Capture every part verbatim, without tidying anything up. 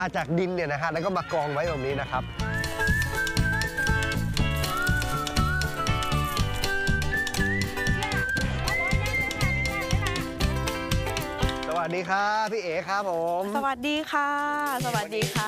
มาจากดินเนี่ยนะฮะแล้วก็มากองไว้แบบนี้นะครับสวัสดีครับพี่เอ๋ครับผมสวัสดีค่ะสวัสดีค่ะ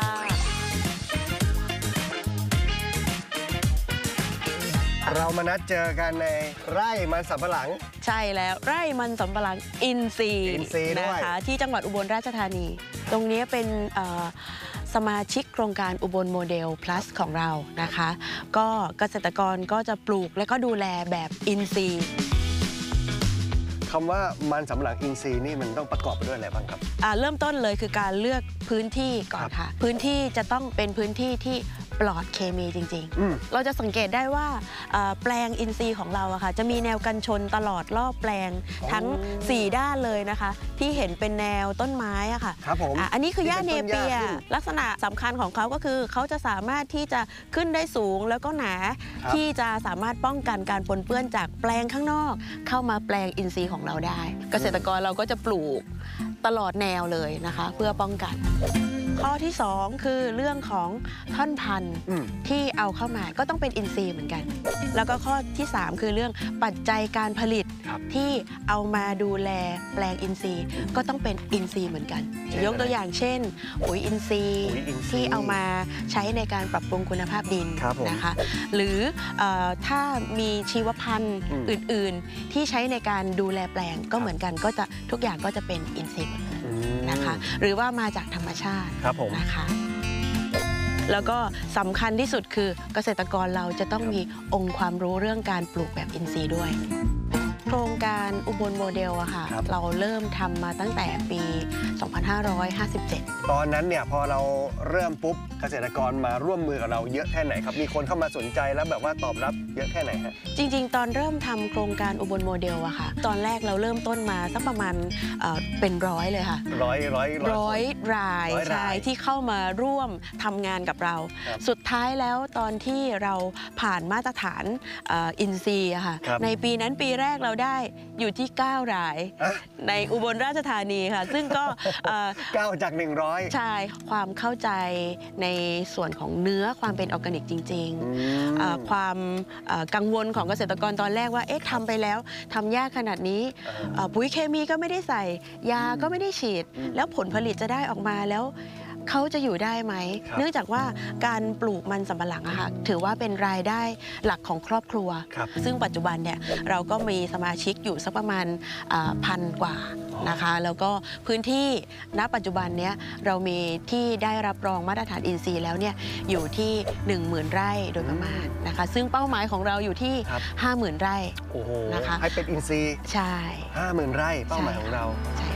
เรามานัดเจอกันในไร่มันสำปะหลังใช่แล้วไร่มันสำปะหลังอินทรีย์นะคะที่จังหวัดอุบลราชธานี ตรงนี้เป็นสมาชิกโครงการอุบลโมเดล plus ของเรานะคะก็เกษตรกรก็จะปลูกและก็ดูแลแบบอินทรีย์คำว่ามันสำปะหลังอินทรีย์นี่มันต้องประกอบไปด้วยอะไรบ้างครับเริ่มต้นเลยคือการเลือกพื้นที่ก่อนค่ะพื้นที่จะต้องเป็นพื้นที่ที่ปลอดเคมีจริงๆเราจะสังเกตได้ว่าแปลงอินทรีย์ของเราอะค่ะจะมีแนวกันชนตลอดรอบแปลงทั้งสี่ด้านเลยนะคะที่เห็นเป็นแนวต้นไม้อะค่ะครับผมอันนี้คือหญ้าเนเปียลักษณะสำคัญของเขาก็คือเขาจะสามารถที่จะขึ้นได้สูงแล้วก็หนาที่จะสามารถป้องกันการปนเปื้อนจากแปลงข้างนอกเข้ามาแปลงอินทรีย์ของเราได้เกษตรกรเราก็จะปลูกตลอดแนวเลยนะคะเพื่อป้องกันข้อที่สองคือเรื่องของท่อนพันธุ์ที่เอาเข้ามาก็ต้องเป็นอินทรีย์เหมือนกันแล้วก็ข้อที่สามคือเรื่องปัจจัยการผลิตที่เอามาดูแลแปลงอินทรีย์ก็ต้องเป็นอินทรีย์เหมือนกันยกตัวอย่างเช่นปุ๋ยอินทรีย์ที่เอามาใช้ในการปรับปรุงคุณภาพดินนะคะหรือถ้ามีชีวพันธุ์อื่นๆที่ใช้ในการดูแลแปลงก็เหมือนกันก็จะทุกอย่างก็จะเป็นอินทรีย์หมดเลยนะคะหรือว่ามาจากธรรมชาตินะคะแล้วก็สำคัญที่สุดคือเกษตรกรเราจะต้องมีองค์ความรู้เรื่องการปลูกแบบอินทรีย์ด้วยโครงการอุบลโมเดลอะค่ะเราเริ่มทำมาตั้งแต่ปี สองพันห้าร้อยห้าสิบเจ็ดตอนนั้นเนี่ยพอเราเริ่มปุ๊บเกษตรกรมาร่วมมือกับเราเยอะแค่ไหนครับมีคนเข้ามาสนใจแล้วแบบว่าตอบรับเยอะแค่ไหนฮะจริงๆตอนเริ่มทำโครงการอุบลโมเดลอะค่ะตอนแรกเราเริ่มต้นมาสักประมาณเป็นร้อยเลยค่ะร้อยร้อยร้อยรายใช่ที่เข้ามาร่วมทำงานกับเราสุดท้ายแล้วตอนที่เราผ่านมาตรฐานอินซีอะค่ะในปีนั้นปีแรกเราได้อยู่ที่เก้ารายในอุบลราชธานีค่ะซึ่งก็เก้าจากหนึ่งร้อยใช่ความเข้าใจในส่วนของเนื้อความเป็นออร์แกนิกจริงๆความกังวลของเกษตรกรตอนแรกว่าเอ๊ะทำไปแล้วทำยากขนาดนี้ปุ๋ยเคมีก็ไม่ได้ใส่ยาก็ไม่ได้ฉีดแล้วผลผลิตจะได้ออกมาแล้วเขาจะอยู่ได้ไหมเนื่องจากว่าการปลูกมันสำปะหลังอะค่ะถือว่าเป็นรายได้หลักของครอบครัวซึ่งปัจจุบันเนี่ยเราก็มีสมาชิกอยู่สักประมาณพันกว่านะคะแล้วก็พื้นที่ณปัจจุบันเนี้ยเรามีที่ได้รับรองมาตรฐานอินทรีย์แล้วเนี่ยอยู่ที่ หนึ่งหมื่น ไร่โดยประมาณนะคะซึ่งเป้าหมายของเราอยู่ที่ ห้าหมื่น ไร่นะคะให้เป็นอินทรีย์ใช่ห้าหมื่น ไร่เป้าหมายของเราใช่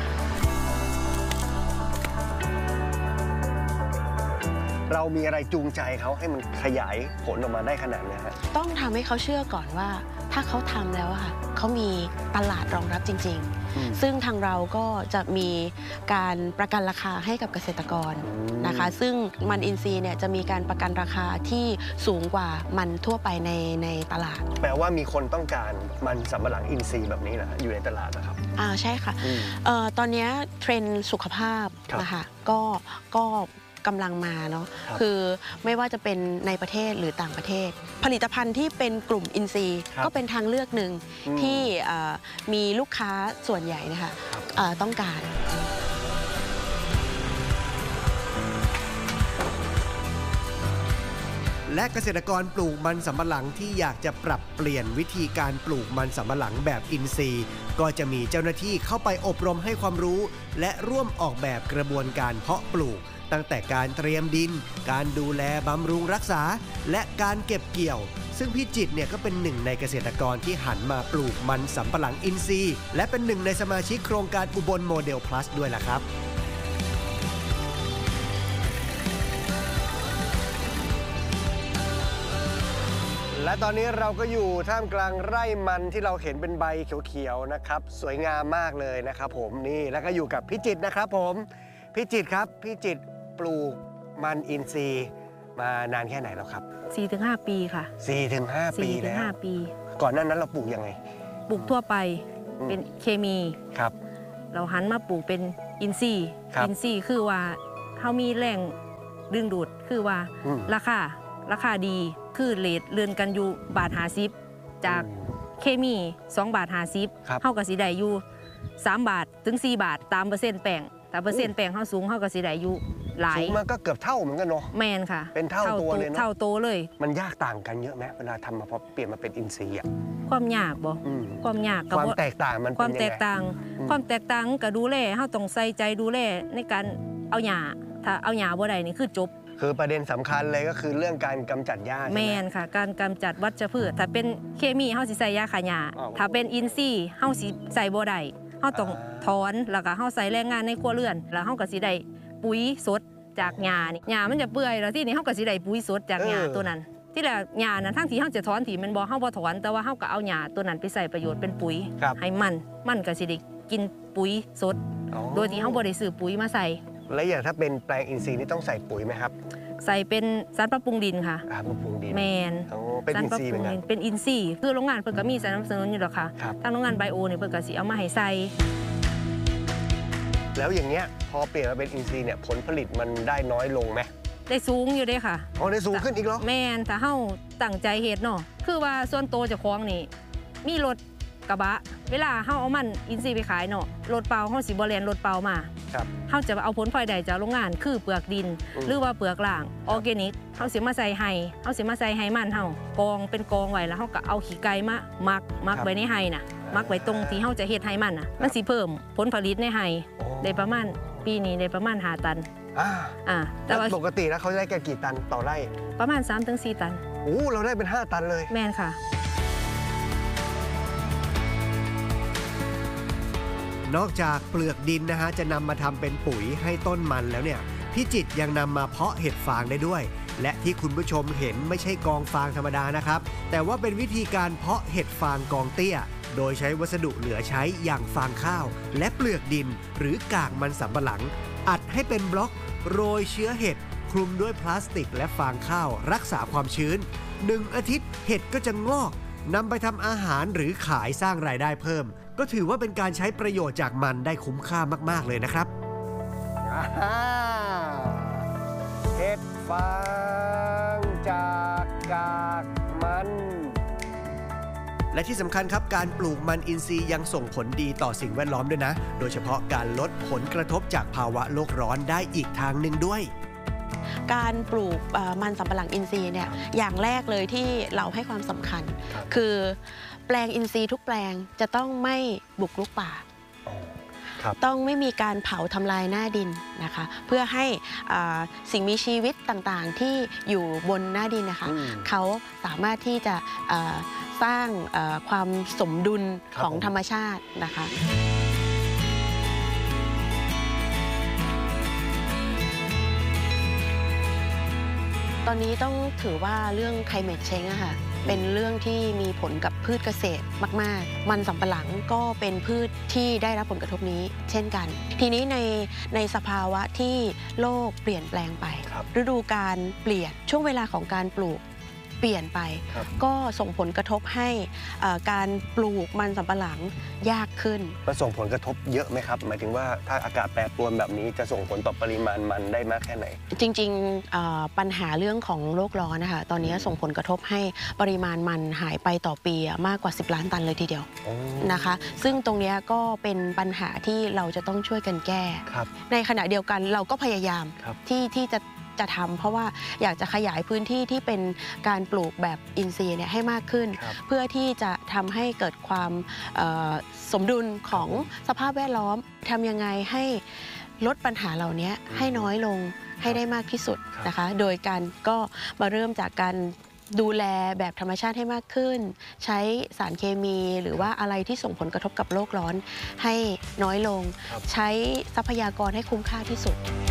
เรามีอะไรจูงใจเขาให้มันขยายผลออกมาได้ขนาดนี้ฮะต้องทำให้เขาเชื่อก่อนว่าถ้าเขาทำแล้วค่ะเขามีตลาดรองรับจริงๆซึ่งทางเราก็จะมีการประกันราคาให้กับเกษตรกรนะคะซึ่งมันอินทรีย์เนี่ยจะมีการประกันราคาที่สูงกว่ามันทั่วไปในในตลาดแปลว่ามีคนต้องการมันสำปะหลังอินทรีย์แบบนี้นะอยู่ในตลาดนะครับอ่าใช่ค่ะออตอนนี้เทรนด์สุขภาพนะคะก็ก็กำลังมาเนาะคือไม่ว่าจะเป็นในประเทศหรือต่างประเทศผลิตภัณฑ์ที่เป็นกลุ่มอินทรีย์ก็เป็นทางเลือกหนึ่งที่มีลูกค้าส่วนใหญ่นะคะต้องการและเกษตรกรปลูกมันสำปะหลังที่อยากจะปรับเปลี่ยนวิธีการปลูกมันสำปะหลังแบบอินทรีย์ก็จะมีเจ้าหน้าที่เข้าไปอบรมให้ความรู้และร่วมออกแบบกระบวนการเพาะปลูกตั้งแต่การเตรียมดินการดูแลบำรุงรักษาและการเก็บเกี่ยวซึ่งพี่จิตเนี่ยก็เป็นหนึ่งในเกษตรกรที่หันมาปลูกมันสำปะหลังอินทรีย์และเป็นหนึ่งในสมาชิกโครงการอุบลโมเดล plus ด้วยล่ะครับและตอนนี้เราก็อยู่ท่ามกลางไร่มันที่เราเห็นเป็นใบเขียวๆนะครับสวยงามมากเลยนะครับผมนี่แล้วก็อยู่กับพี่จิตนะครับผมพี่จิตครับพี่จิตปลูกมันอินทรีย์มานานแค่ไหนแล้วครับสี่ถึงห้า ปีค่ะสี่ถึงห้า ปีแล้วสี่ถึงห้า ปีก่อนหน้านั้นเราปลูกยังไงปลูกทั่วไปเป็นเคมีครับเราหันมาปลูกเป็นอินทรีย์อินทรีย์คือว่าเขามีแหล่งดึงดูดคือว่าอืมราคาราคาดีคือเรทเรือนกันอยู่บาทหาซิบจากเคมีสองบาทหาซิบครับเท่ากับสีได้อยู่สามบาทถึงสี่บาทตามเปอร์เซ็นต์แป้งแต่เปอร์เซ็นต์แป้งเท่าสูงเท่ากับสีได้อยู่หลายสูงมันก็เกือบเท่าเหมือนกันเนาะแมนค่ะเป็นเท่าตัวเลยเนอะเท่าโตวเลยมันยากต่างกันเยอะไหมเวลาทำมาพอเปลี่ยนมาเป็นอินทรีย์อ่ะความยากบ่อืมความยากคกับวามว่าแตกต่างมันควาเป็นยังมแตไงกต่างอืมความแตกต่างก็ดูแลเฮาต้องใส่ใจดูแลในการเอาหญ้าถ้าเอาหญ้าบ่ได้นี่คือจบคือประเด็นสำคัญเลยก็คือเรื่องการกำจัดหญ้าใช่แมไหมนค่ะ การกำจัดวัชพืชถ้าเป็นเคมีเฮาสิใส่ยาฆ่าหญ้าอ้าวถ้าเป็นอินทรีย์เฮาสิใส่บ่ได้เฮาต้องอ่าถอนแล้วก็เฮาใส่แรงงานในครัวเรือน แล้วเฮาก็สิได้ปุ๋ยสดจากหญ้านี่หญ้ามันจะเปื่อยแล้วที่นี่เฮาก็สิได้ปุ๋ยสดจากหญ้าตัวนั้น ที่แรกหญ้านั้นทั้งที่เฮาจะถอนที่มันบ่เฮาบ่ถอนแต่ว่าเฮาก็เอาหญ้าตัวนั้นไปใส่ประโยชน์เป็นปุ๋ยครับให้มันมันก็สิได้กินปุ๋ยสดอ๋อโดยที่เฮาบ่ได้ซื้อปุ๋ยมาใส่แล้วอย่างถ้าเป็นแปลงอินทรีย์นี่ต้องใส่ปุ๋ยไหมครับใส่เป็นสารปรับปรุงดินค่ะอ่าปรุงดินแมนโอ้เป็นสารอินปรับทรีย์ปเหมืรุอง นกัดินนเป็นอินทรีย์คือโรงงานเพิ่นก็มีสนับสนุนอยู่หรอกค่ะครับทางโรงงานไบโอเนี่ยเพิ่นก็สิเอามาให้ใส่แล้วอย่างเงี้ยพอเปลี่ยนมาเป็นอินทรีย์เนี่ยผลผลิตมันได้น้อยลงไหมได้สูงอยู่เด้ค่ะอ๋อได้สูงขึ้นอีกเหรอแม่นถ้าเฮาตั้งใจเฮ็ดเนาะคือว่าส่วนโตวเจ้าของนี่ มีรถกระบะ เวลาเฮาเอามันอินทรีย์ไปขายเนาะรถเปล่าเฮาสิบ่แล่นรถเปล่ามาครับเฮาจะเอาผลพลอยได้จากโรงงานคือเปลือกดินอืมหรือว่าเปลือกล่างออร์แกนิกเฮาสิมาใส่ไห้เฮาสิมาใส่ไห้มันเฮากองเป็นกองไว้แล้วเฮาก็เอาขี้ไก่มามักมักไว้ในไห้น่ะมักไว้ตรงที่เฮาจะเฮ็ดไห้มันน่ะมันสิเพิ่มผลผลิตในไห้โอ้ได้ประมาณปีนี้ได้ประมาณห้าตันอ่าอ่าแต่แล้วว่าปกติแล้วเขาได้แค่กี่ตันต่อไร่ประมาณ สามถึงสี่ ตันโอ้เราได้เป็นห้าตันเลยแม่นค่ะนอกจากเปลือกดินนะฮะจะนำมาทำเป็นปุ๋ยให้ต้นมันแล้วเนี่ยพี่จิตรยังนำมาเพาะเห็ดฟางได้ด้วย และที่คุณผู้ชมเห็นไม่ใช่กองฟางธรรมดานะครับ แต่ว่าเป็นวิธีการเพาะเห็ดฟางกองเตี้ย โดยใช้วัสดุเหลือใช้อย่างฟางข้าว และเปลือกดินหรือกากมันสำปะหลัง อัดให้เป็นบล็อกโรยเชื้อเห็ดคลุมด้วยพลาสติกและฟางข้าวรักษาความชื้นหนึ่งอาทิตย์เห็ดก็จะงอกนำไปทำอาหารหรือขายสร้างรายได้เพิ่ม ก็ถือว่าเป็นการใช้ประโยชน์จากมันได้คุ้มค่ามากๆเลยนะครับอ่าเห็ดฟางจากกากมันและที่สำคัญครับการปลูกมันอินทรีย์ยังส่งผลดีต่อสิ่งแวดล้อมด้วยนะ โดยเฉพาะการลดผลกระทบจากภาวะโลกร้อนได้อีกทางหนึ่งด้วยการปลูกเอ่อมันสำปะหลังอินทรีย์เนี่ยอย่างแรกเลยที่เราให้ความสำคัญครับคือแปลงอินทรีย์ทุกแปลงจะต้องไม่บุกรุกป่าอ๋อครับต้องไม่มีการเผาทำลายหน้าดินนะคะ เพื่อให้อ่าสิ่งมีชีวิตต่างๆที่อยู่บนหน้าดินนะคะอืมเขาสามารถที่จะอ่าสร้างอ่าความสมดุลครับของผมธรรมชาตินะคะ ตอนนี้ต้องถือว่าเรื่อง climate change อะค่ะเป็นเรื่องที่มีผลกับพืชเกษตรมากๆ มันสำปะหลังก็เป็นพืชที่ได้รับผลกระทบนี้เช่นกัน ทีนี้ในในสภาวะที่โลกเปลี่ยนแปลงไปครับฤดูการเปลี่ยนช่วงเวลาของการปลูกเปลี่ยนไปครับก็ส่งผลกระทบให้เอ่อการปลูกมันสำปะหลังยากขึ้นมันส่งผลกระทบเยอะไหมครับ หมายถึงว่าถ้าอากาศแปรปรวนแบบนี้จะส่งผลต่อปริมาณมันได้มากแค่ไหนจริงๆเอ่อปัญหาเรื่องของโลกร้อนนะคะตอนนี้ส่งผลกระทบให้ปริมาณมันหายไปต่อปีอะมากกว่าสิบล้านตันเลยทีเดียวโอ้นะคะ ซึ่งตรงเนี้ยก็เป็นปัญหาที่เราจะต้องช่วยกันแก้ครับในขณะเดียวกันเราก็พยายามครับที่ที่จะจะทำเพราะว่าอยากจะขยายพื้นที่ที่เป็นการปลูกแบบอินทรีย์เนี่ยให้มากขึ้นครับเพื่อที่จะทำให้เกิดความเอ่อสมดุลของสภาพแวดล้อมทำยังไงให้ลดปัญหาเหล่านี้ให้น้อยลงให้ได้มากที่สุดนะคะ โดยการก็มาเริ่มจากการดูแลแบบธรรมชาติให้มากขึ้น ใช้สารเคมีหรือว่าอะไรที่ส่งผลกระทบกับโลกร้อนให้น้อยลงครับใช้ทรัพยากรให้คุ้มค่าที่สุด